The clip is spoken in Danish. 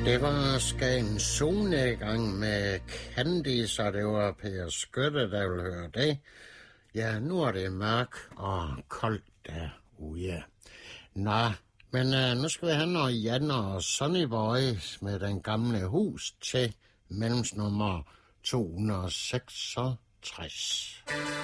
Det var Skagen solnedgang med Candice, og det var Per Skytte, der ville høre det. Ja, nu er det mørk og koldt derude. Nå, men nu skal vi have noget Jan og Sonny Boys med Den Gamle Hus til mellemsnummer 266.